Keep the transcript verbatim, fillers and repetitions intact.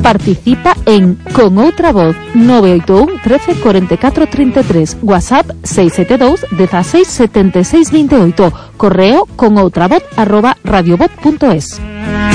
Participa en Con Outra Voz nueve oito uno, trece, cuarenta y cuatro, treinta y tres, WhatsApp seis siete dos, dieciséis, setenta y seis, veintiocho, correo conoutravoz arroba radiovoz punto es.